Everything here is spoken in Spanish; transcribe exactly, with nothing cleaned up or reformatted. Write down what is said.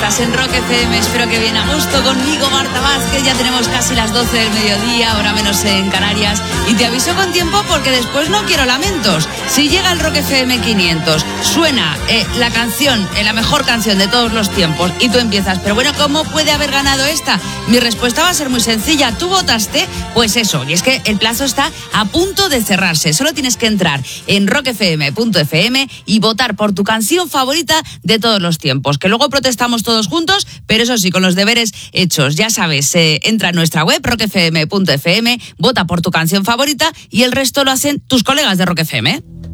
Estás en Rock F M, espero que bien a gusto conmigo, Marta Vázquez. Ya tenemos casi las doce del mediodía, ahora menos en Canarias. Y te aviso con tiempo porque después no quiero lamentos. Si llega el Rock F M quinientos, suena eh, la canción, eh, la mejor canción de todos los tiempos, y tú empiezas, pero bueno, ¿cómo puede haber ganado esta? Mi respuesta va a ser muy sencilla. ¿Tú votaste? Pues eso, y es que el plazo está a punto de cerrarse. Solo tienes que entrar en rock f m punto f m y votar por tu canción favorita de todos los tiempos, que luego protestamos todos juntos, pero eso sí, con los deberes hechos. Ya sabes, eh, entra en nuestra web, rock f m punto f m, vota por tu canción favorita y el resto lo hacen tus colegas de Rock F M.